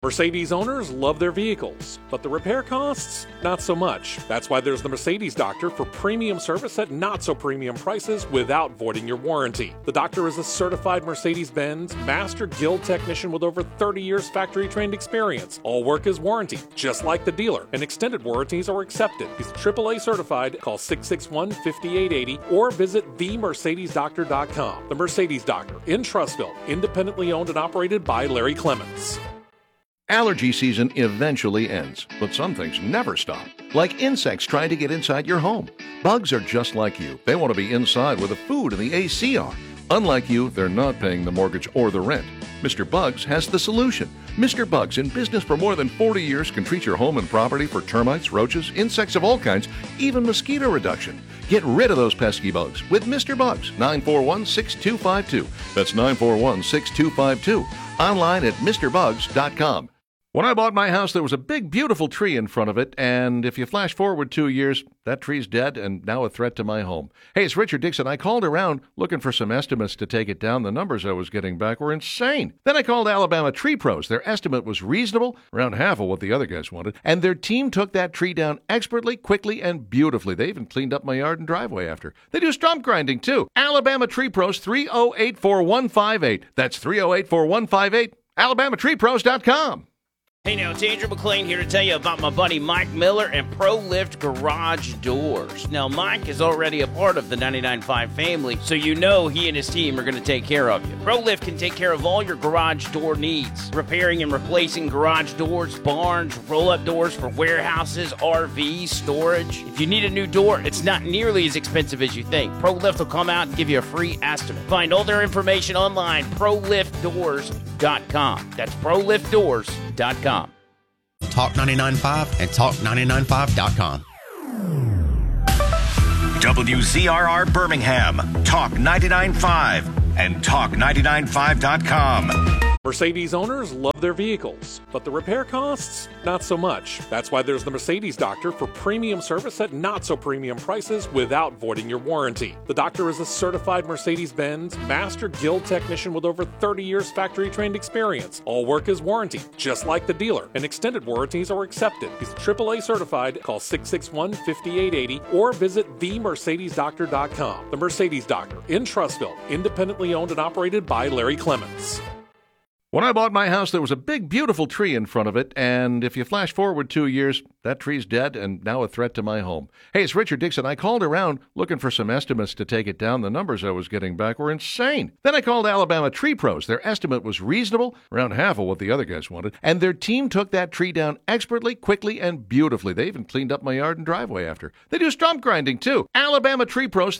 Mercedes owners love their vehicles, but the repair costs, not so much. That's why there's the Mercedes Doctor for premium service at not so premium prices without voiding your warranty. The Doctor is a certified Mercedes-Benz Master Guild technician with over 30 years factory-trained experience. All work is warranted, just like the dealer, and extended warranties are accepted. He's AAA certified. Call 661-5880 or visit themercedesdoctor.com. The Mercedes Doctor in Trussville, independently owned and operated by Larry Clements. Allergy season eventually ends, but some things never stop. Like insects trying to get inside your home. Bugs are just like you. They want to be inside where the food and the AC are. Unlike you, they're not paying the mortgage or the rent. Mr. Bugs has the solution. Mr. Bugs, in business for more than 40 years, can treat your home and property for termites, roaches, insects of all kinds, even mosquito reduction. Get rid of those pesky bugs with Mr. Bugs, 941-6252. That's 941-6252. Online at MrBugs.com. When I bought my house, there was a big, beautiful tree in front of it, and if you flash forward 2 years, that tree's dead and now a threat to my home. Hey, it's Richard Dixon. I called around looking for some estimates to take it down. The numbers I was getting back were insane. Then I called Alabama Tree Pros. Their estimate was reasonable, around half of what the other guys wanted, and their team took that tree down expertly, quickly, and beautifully. They even cleaned up my yard and driveway after. They do stump grinding, too. Alabama Tree Pros, 308-4158. That's 308-4158. AlabamaTreePros.com. Hey now, it's Andrew McLean here to tell you about my buddy Mike Miller and ProLift Garage Doors. Now, Mike is already a part of the 99.5 family, so you know he and his team are going to take care of you. ProLift can take care of all your garage door needs, repairing and replacing garage doors, barns, roll-up doors for warehouses, RVs, storage. If you need a new door, it's not nearly as expensive as you think. ProLift will come out and give you a free estimate. Find all their information online, ProLiftDoors.com. That's ProLiftDoors.com. Talk 99.5 and Talk995.com. WZRR Birmingham, Talk 99.5 and Talk995.com. Mercedes owners love their vehicles, but the repair costs, not so much. That's why there's the Mercedes Doctor for premium service at not so premium prices without voiding your warranty. The Doctor is a certified Mercedes-Benz Master Guild technician with over 30 years factory-trained experience. All work is warranted, just like the dealer, and extended warranties are accepted. He's AAA certified. Call 661-5880 or visit themercedesdoctor.com. The Mercedes Doctor in Trussville, independently owned and operated by Larry Clements. When I bought my house, there was a big, beautiful tree in front of it, and if you flash forward 2 years, that tree's dead and now a threat to my home. Hey, it's Richard Dixon. I called around looking for some estimates to take it down. The numbers I was getting back were insane. Then I called Alabama Tree Pros. Their estimate was reasonable, around half of what the other guys wanted, and their team took that tree down expertly, quickly, and beautifully. They even cleaned up my yard and driveway after. They do stump grinding, too. Alabama Tree Pros,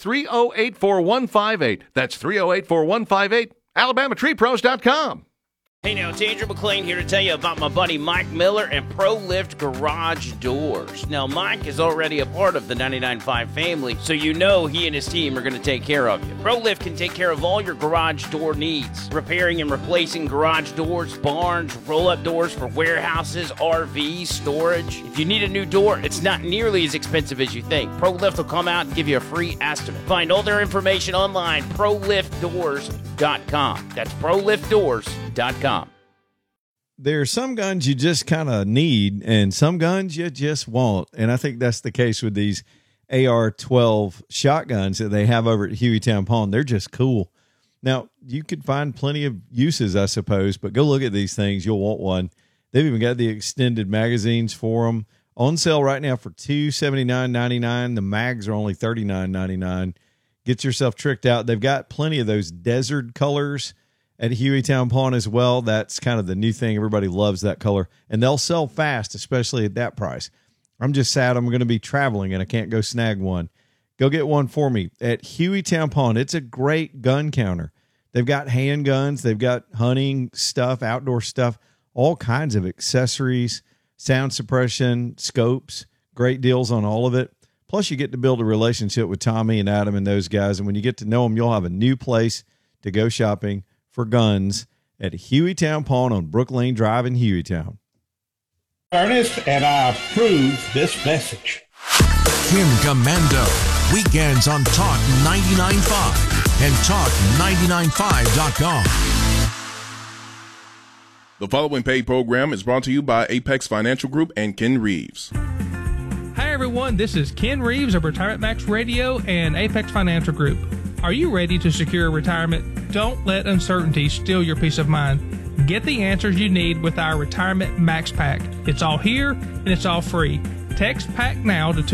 308-4158. That's 308-4158. AlabamaTreePros.com. Hey now, it's Andrew McLean here to tell you about my buddy Mike Miller and ProLift Garage Doors. Now, Mike is already a part of the 99.5 family, so you know he and his team are going to take care of you. ProLift can take care of all your garage door needs, repairing and replacing garage doors, barns, roll-up doors for warehouses, RVs, storage. If you need a new door, it's not nearly as expensive as you think. ProLift will come out and give you a free estimate. Find all their information online, ProLiftDoors.com. That's ProLiftDoors.com. There are some guns you just kind of need and some guns you just want. And I think that's the case with these AR-12 shotguns that they have over at Hueytown Pawn. They're just cool. Now, you could find plenty of uses, I suppose, but go look at these things. You'll want one. They've even got the extended magazines for them. On sale right now for $279.99. The mags are only $39.99. Get yourself tricked out. They've got plenty of those desert colors at Hueytown Pawn as well. That's kind of the new thing. Everybody loves that color. And they'll sell fast, especially at that price. I'm just sad I'm going to be traveling and I can't go snag one. Go get one for me at Hueytown Pawn. It's a great gun counter. They've got handguns. They've got hunting stuff, outdoor stuff, all kinds of accessories, sound suppression, scopes, great deals on all of it. Plus, you get to build a relationship with Tommy and Adam and those guys. And when you get to know them, you'll have a new place to go shopping for guns at Hueytown Pawn on Brook Lane Drive in Hueytown. Ernest, and I approve this message. Kim Commando, weekends on Talk 99.5 and Talk995.com. The following paid program is brought to you by Apex Financial Group and Ken Reeves. Hi, everyone. This is Ken Reeves of Retirement Max Radio and Apex Financial Group. Are you ready to secure retirement? Don't let uncertainty steal your peace of mind. Get the answers you need with our Retirement Max Pack. It's all here and it's all free. Text PACK now to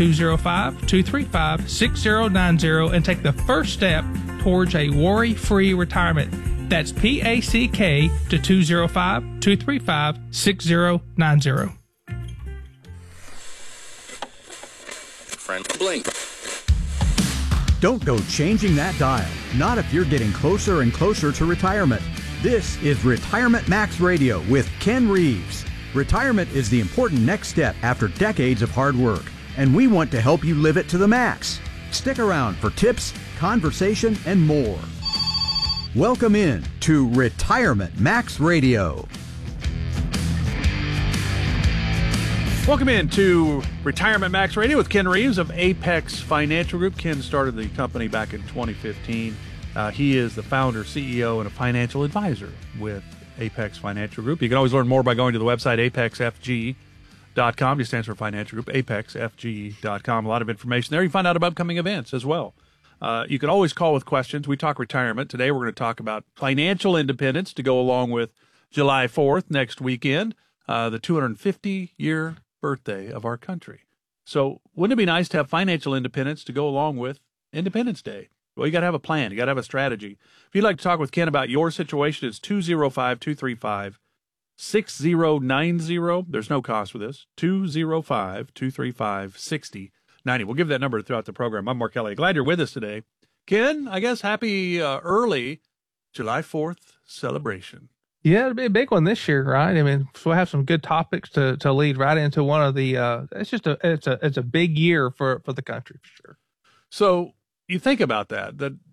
205-235-6090 and take the first step towards a worry-free retirement. That's PACK to 205-235-6090. Friend Blink. Don't go changing that dial. Not if you're getting closer and closer to retirement. This is Retirement Max Radio with Ken Reeves. Retirement is the important next step after decades of hard work, and we want to help you live it to the max. Stick around for tips, conversation, and more. Welcome in to Retirement Max Radio. Welcome in to Retirement Max Radio with Ken Reeves of Apex Financial Group. Ken started the company back in 2015. He is the founder, CEO, and a financial advisor with Apex Financial Group. You can always learn more by going to the website apexfg.com. It stands for Financial Group, apexfg.com. A lot of information there. You can find out about upcoming events as well. You can always call with questions. We talk retirement. Today we're going to talk about financial independence to go along with July 4th next weekend, the 250-year birthday of our country. So wouldn't it be nice to have financial independence to go along with Independence Day? Well, you got to have a plan. You got to have a strategy. If you'd like to talk with Ken about your situation, it's 205-235-6090. There's no cost for this. 205-235-6090. We'll give that number throughout the program. I'm Mark Kelly. Glad you're with us today. Ken, I guess happy early July 4th celebration. Yeah, it'll be a big one this year, right? I mean, so we'll have some good topics to lead right into one of the. It's a big year for the country for sure. So you think about that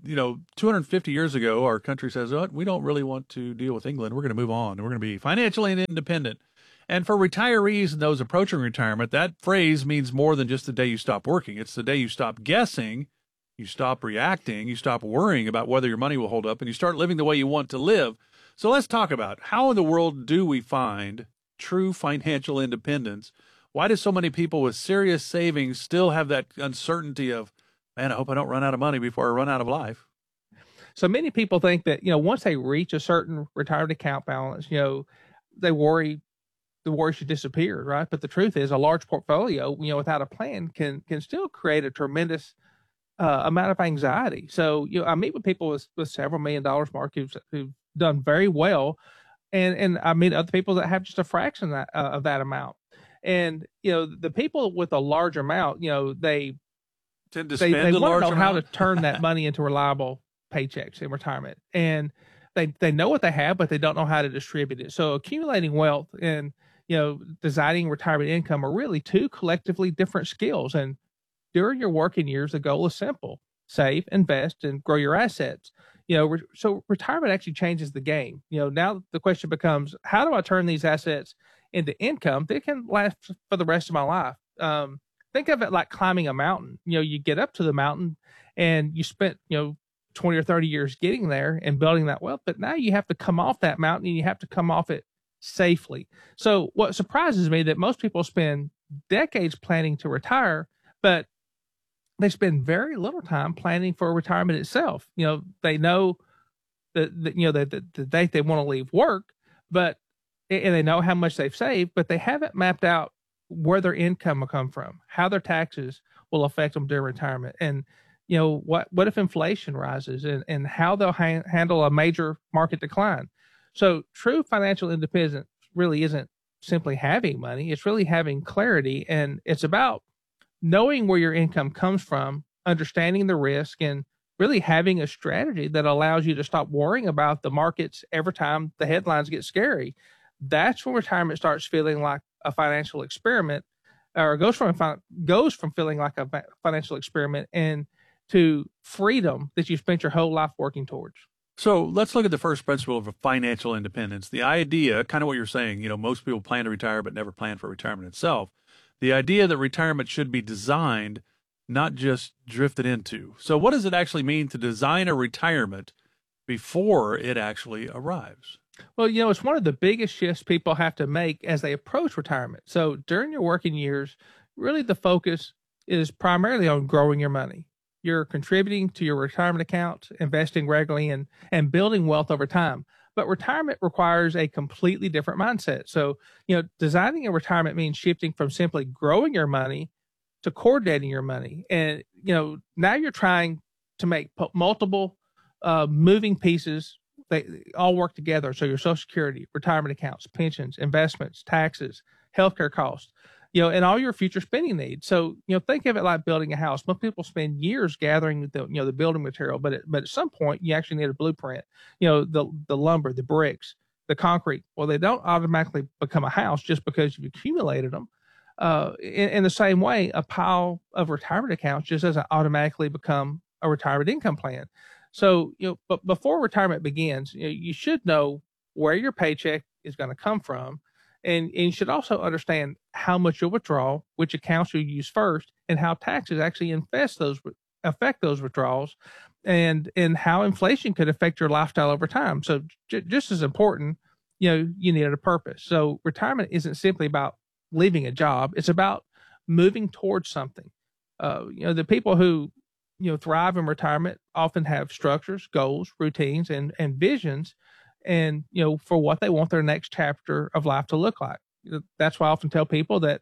250 years ago, our country says, "Oh, we don't really want to deal with England. We're going to move on. We're going to be financially independent." And for retirees and those approaching retirement, that phrase means more than just the day you stop working. It's the day you stop guessing, you stop reacting, you stop worrying about whether your money will hold up, and you start living the way you want to live. So let's talk about how in the world do we find true financial independence? Why do so many people with serious savings still have that uncertainty of, man, I hope I don't run out of money before I run out of life? So many people think that, once they reach a certain retirement account balance, they worry, the worry should disappear, right? But the truth is a large portfolio, without a plan can still create a tremendous amount of anxiety. So, I meet with people with several $1 million, Mark, who've done very well. And I meet other people that have just a fraction of that amount. And, the people with a large amount, they tend to spend a large amount. They want to know how to turn that money into reliable paychecks in retirement. And they know what they have, but they don't know how to distribute it. So accumulating wealth and, designing retirement income are really two collectively different skills. And during your working years, the goal is simple: save, invest, and grow your assets. So retirement actually changes the game. Now the question becomes, how do I turn these assets into income that can last for the rest of my life? Think of it like climbing a mountain. You get up to the mountain and you spent, 20 or 30 years getting there and building that wealth, but now you have to come off that mountain and you have to come off it safely. So what surprises me that most people spend decades planning to retire, but they spend very little time planning for retirement itself. They know the date they want to leave work, and they know how much they've saved, but they haven't mapped out where their income will come from, how their taxes will affect them during retirement, and what if inflation rises, and how they'll handle a major market decline. So true financial independence really isn't simply having money; it's really having clarity, and it's about knowing where your income comes from, understanding the risk, and really having a strategy that allows you to stop worrying about the markets every time the headlines get scary. That's when retirement starts feeling like a financial experiment, or goes from feeling like a financial experiment and to freedom that you spent your whole life working towards. So let's look at the first principle of financial independence. The idea, kind of what you're saying, most people plan to retire but never plan for retirement itself. The idea that retirement should be designed, not just drifted into. So what does it actually mean to design a retirement before it actually arrives? Well, it's one of the biggest shifts people have to make as they approach retirement. So during your working years, really the focus is primarily on growing your money. You're contributing to your retirement account, investing regularly, and building wealth over time. But retirement requires a completely different mindset. So, designing a retirement means shifting from simply growing your money to coordinating your money. And, now you're trying to make multiple moving pieces. They all work together. So your Social Security, retirement accounts, pensions, investments, taxes, healthcare costs, and all your future spending needs. So, think of it like building a house. Most people spend years gathering the building material, but at some point you actually need a blueprint, the lumber, the bricks, the concrete. Well, they don't automatically become a house just because you've accumulated them. In the same way, a pile of retirement accounts just doesn't automatically become a retirement income plan. So, but before retirement begins, you should know where your paycheck is going to come from. And you should also understand how much you'll withdraw, which accounts you'll use first, and how taxes actually affect those withdrawals, and how inflation could affect your lifestyle over time. So just as important, you needed a purpose. So retirement isn't simply about leaving a job. It's about moving towards something. The people who, thrive in retirement often have structures, goals, routines, and visions, and, for what they want their next chapter of life to look like. That's why I often tell people that,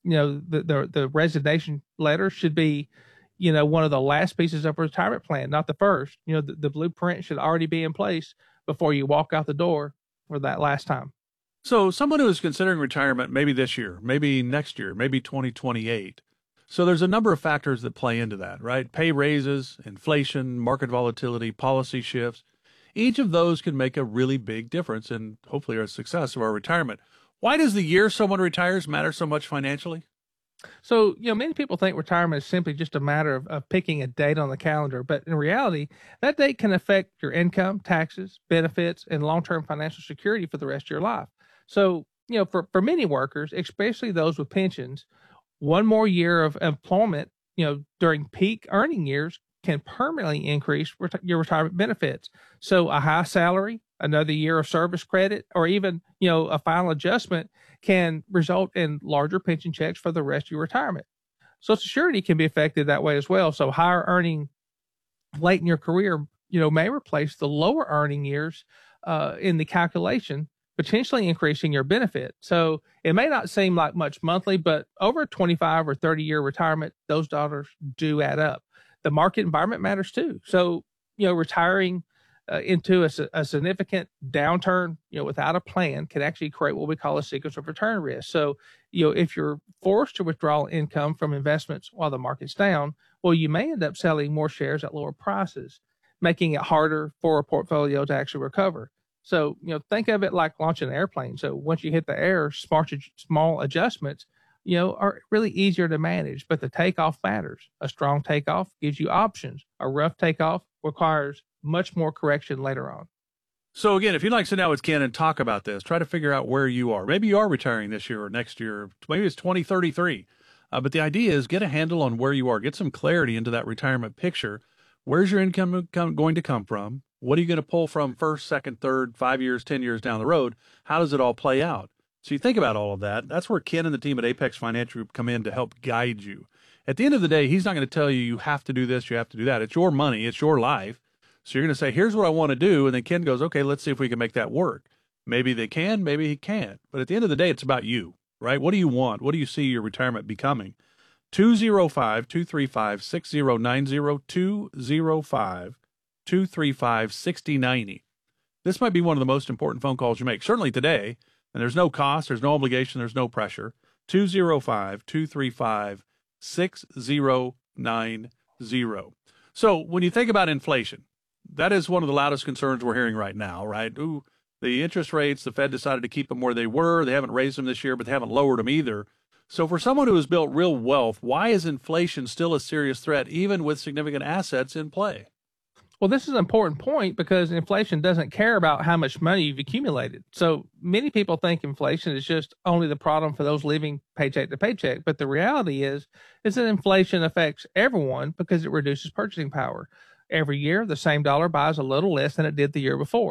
the resignation letter should be, one of the last pieces of a retirement plan, not the first. The blueprint should already be in place before you walk out the door for that last time. So someone who is considering retirement, maybe this year, maybe next year, maybe 2028. So there's a number of factors that play into that, right? Pay raises, inflation, market volatility, policy shifts. Each of those can make a really big difference in hopefully our success of our retirement. Why does the year someone retires matter so much financially? So, many people think retirement is simply just a matter of picking a date on the calendar, but in reality, that date can affect your income, taxes, benefits, and long-term financial security for the rest of your life. So, for many workers, especially those with pensions, one more year of employment, during peak earning years can permanently increase your retirement benefits. So a high salary, another year of service credit, or even, a final adjustment can result in larger pension checks for the rest of your retirement. Social Security can be affected that way as well. So higher earning late in your career, may replace the lower earning years in the calculation, potentially increasing your benefit. So it may not seem like much monthly, but over a 25 or 30-year retirement, those dollars do add up. The market environment matters too. So, retiring into a significant downturn, without a plan can actually create what we call a sequence of return risk. So, if you're forced to withdraw income from investments while the market's down, well, you may end up selling more shares at lower prices, making it harder for a portfolio to actually recover. So, think of it like launching an airplane. So once you hit the air, small adjustments, are really easier to manage, but the takeoff matters. A strong takeoff gives you options. A rough takeoff requires much more correction later on. So again, if you'd like to sit down with Ken and talk about this, try to figure out where you are. Maybe you are retiring this year or next year. Maybe it's 2033. But the idea is get a handle on where you are. Get some clarity into that retirement picture. Where's your income going to come from? What are you going to pull from first, second, third, 5 years, 10 years down the road? How does it all play out? So you think about all of that. That's where Ken and the team at Apex Financial Group come in to help guide you. At the end of the day, he's not going to tell you have to do this, you have to do that. It's your money. It's your life. So you're going to say, here's what I want to do. And then Ken goes, okay, let's see if we can make that work. Maybe they can, maybe he can't. But at the end of the day, it's about you, right? What do you want? What do you see your retirement becoming? 205-235-6090, 205-235-6090. This might be one of the most important phone calls you make, certainly today. And there's no cost, there's no obligation, there's no pressure. 205-235-6090. So when you think about inflation, that is one of the loudest concerns we're hearing right now, right? Ooh, the interest rates, the Fed decided to keep them where they were. They haven't raised them this year, but they haven't lowered them either. So for someone who has built real wealth, why is inflation still a serious threat, even with significant assets in play? Well, this is an important point because inflation doesn't care about how much money you've accumulated. So many people think inflation is just only the problem for those living paycheck to paycheck. But the reality is that inflation affects everyone because it reduces purchasing power. Every year, the same dollar buys a little less than it did the year before.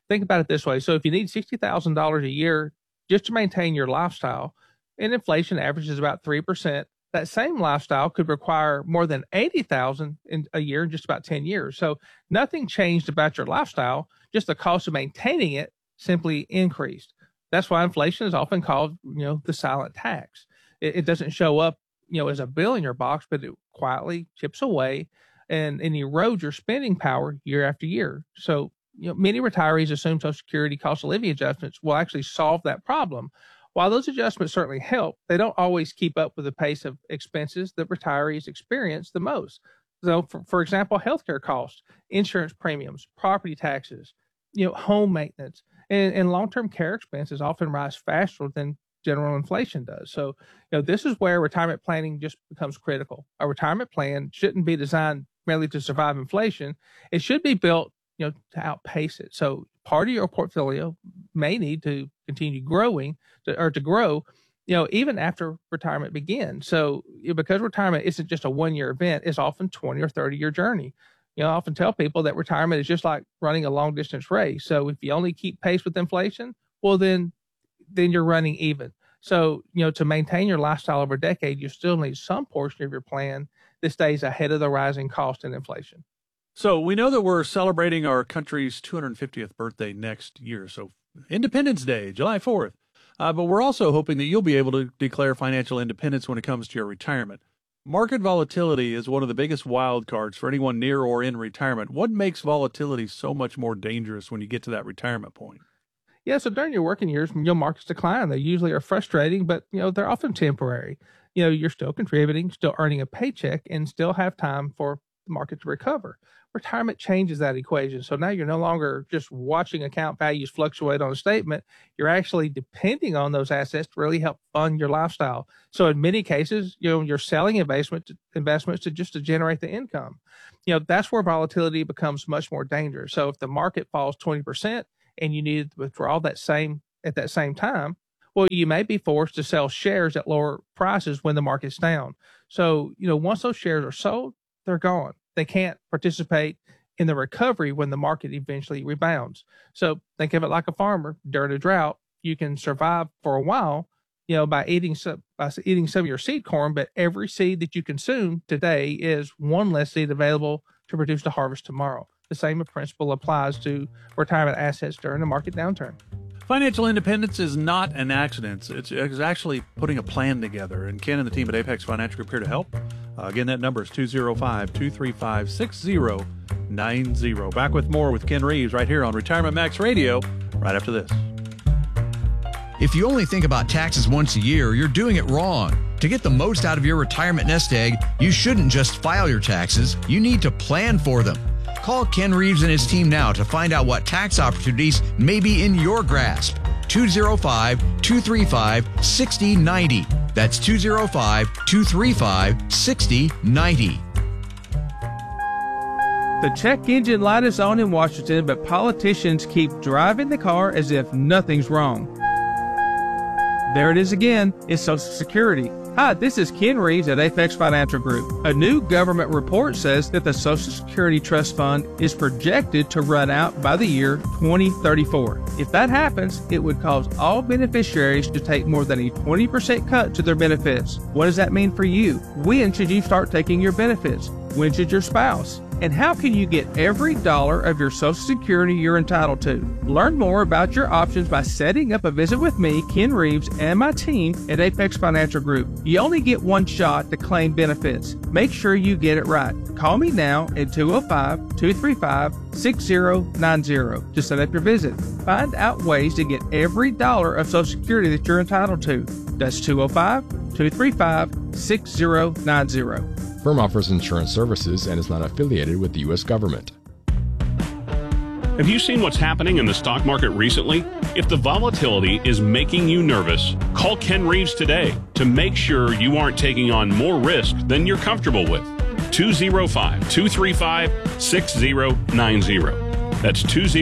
think about it this way. So if you need $60,000 a year just to maintain your lifestyle, and inflation averages about 3%, that same lifestyle could require more than $80,000 a year in just about 10 years. So nothing changed about your lifestyle, just the cost of maintaining it simply increased. That's why inflation is often called, the silent tax. It doesn't show up, as a bill in your box, but it quietly chips away and erodes your spending power year after year. So, many retirees assume Social Security cost of living adjustments will actually solve that problem. While those adjustments certainly help, they don't always keep up with the pace of expenses that retirees experience the most. So, for example, healthcare costs, insurance premiums, property taxes, home maintenance, and long-term care expenses often rise faster than general inflation does. So, this is where retirement planning just becomes critical. A retirement plan shouldn't be designed merely to survive inflation. It should be built, to outpace it. So part of your portfolio may need to continue growing to grow, even after retirement begins. So because retirement isn't just a 1-year event, it's often 20 or 30-year journey. I often tell people that retirement is just like running a long distance race. So if you only keep pace with inflation, well, then you're running even. So, to maintain your lifestyle over a decade, you still need some portion of your plan that stays ahead of the rising cost and inflation. So we know that we're celebrating our country's 250th birthday next year. So Independence Day, July 4th. But we're also hoping that you'll be able to declare financial independence when it comes to your retirement. Market volatility is one of the biggest wild cards for anyone near or in retirement. What makes volatility so much more dangerous when you get to that retirement point? Yeah, so during your working years, markets decline. They usually are frustrating, but, they're often temporary. You're still contributing, still earning a paycheck, and still have time for the market to recover. Retirement changes that equation. So now you're no longer just watching account values fluctuate on a statement. You're actually depending on those assets to really help fund your lifestyle. So in many cases, you're selling investments to generate the income. That's where volatility becomes much more dangerous. So if the market falls 20% and you need to withdraw at that same time, well, you may be forced to sell shares at lower prices when the market's down. So, once those shares are sold, they're gone. They can't participate in the recovery when the market eventually rebounds. So think of it like a farmer during a drought. You can survive for a while, by eating some of your seed corn, but every seed that you consume today is one less seed available to produce the harvest tomorrow. The same principle applies to retirement assets during a market downturn. Financial independence is not an accident. It's actually putting a plan together. And Ken and the team at Apex Financial Group here to help. Again, that number is 205-235-6090. Back with more with Ken Reeves right here on Retirement Max Radio right after this. If you only think about taxes once a year, you're doing it wrong. To get the most out of your retirement nest egg, you shouldn't just file your taxes. You need to plan for them. Call Ken Reeves and his team now to find out what tax opportunities may be in your grasp. 205-235-6090. That's 205-235-6090. The check engine light is on in Washington, but politicians keep driving the car as if nothing's wrong. There it is again. It's Social Security. Hi, this is Ken Reeves at Apex Financial Group. A new government report says that the Social Security Trust Fund is projected to run out by the year 2034. If that happens, it would cause all beneficiaries to take more than a 20% cut to their benefits. What does that mean for you? When should you start taking your benefits? When should your spouse? And how can you get every dollar of your Social Security you're entitled to? Learn more about your options by setting up a visit with me, Ken Reeves, and my team at Apex Financial Group. You only get one shot to claim benefits. Make sure you get it right. Call me now at 205-235-6090 to set up your visit. Find out ways to get every dollar of Social Security that you're entitled to. That's 205-235-6090. Firm offers insurance services and is not affiliated with the U.S. government. Have you seen what's happening in the stock market recently? If the volatility is making you nervous, call Ken Reeves today to make sure you aren't taking on more risk than you're comfortable with. 205-235-6090. That's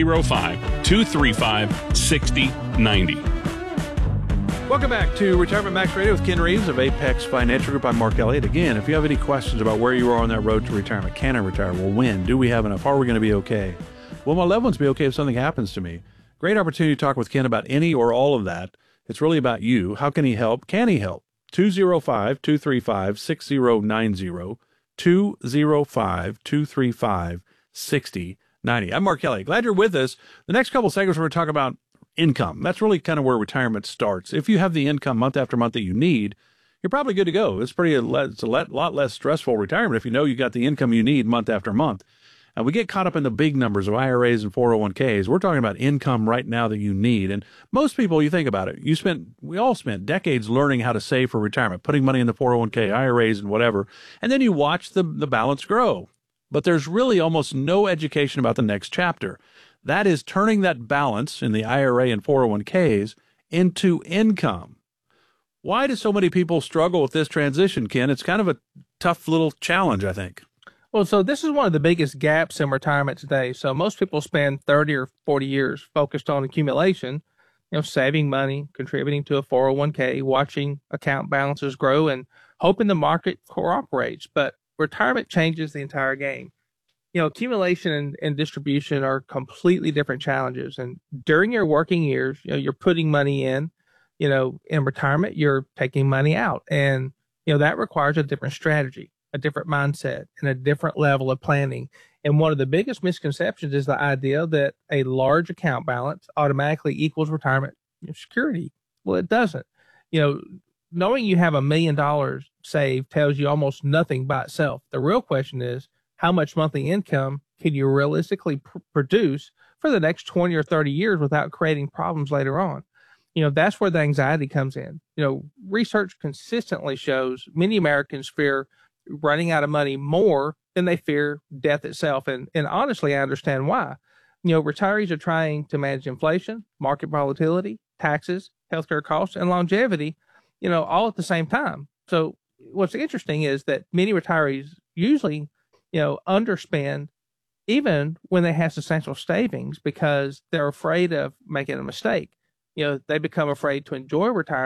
205-235-6090. Welcome back to Retirement Max Radio with Ken Reeves of Apex Financial Group. I'm Mark Elliott. Again, if you have any questions about where you are on that road to retirement, can I retire? Well, when? Do we have enough? Are we going to be okay? Will my loved ones be okay if something happens to me? Great opportunity to talk with Ken about any or all of that. It's really about you. How can he help? Can he help? 205-235-6090, 205-235-6090. I'm Mark Kelly. Glad you're with us. The next couple segments, we're going to talk about income. That's really kind of where retirement starts. If you have the income month after month that you need, you're probably good to go. It's a lot less stressful retirement if you know you got the income you need month after month. And we get caught up in the big numbers of IRAs and 401ks. We're talking about income right now that you need. And most people, you think about it, we all spent decades learning how to save for retirement, putting money in the 401k, IRAs, and whatever. And then you watch the balance grow. But there's really almost no education about the next chapter. That is turning that balance in the IRA and 401ks into income. Why do so many people struggle with this transition, Ken? It's kind of a tough little challenge, I think. Well, so this is one of the biggest gaps in retirement today. So most people spend 30 or 40 years focused on accumulation, saving money, contributing to a 401k, watching account balances grow, and hoping the market cooperates. But retirement changes the entire game. Accumulation and distribution are completely different challenges. And during your working years, you're putting money in, in retirement, you're taking money out. And, that requires a different strategy, a different mindset, and a different level of planning. And one of the biggest misconceptions is the idea that a large account balance automatically equals retirement security. Well, it doesn't. Knowing you have $1 million saved tells you almost nothing by itself. The real question is, how much monthly income can you realistically produce for the next 20 or 30 years without creating problems later on? That's where the anxiety comes in. Research consistently shows many Americans fear running out of money more than they fear death itself. And honestly, I understand why. Retirees are trying to manage inflation, market volatility, taxes, healthcare costs, and longevity, all at the same time. So what's interesting is that many retirees usually, underspend even when they have substantial savings because they're afraid of making a mistake. They become afraid to enjoy retirement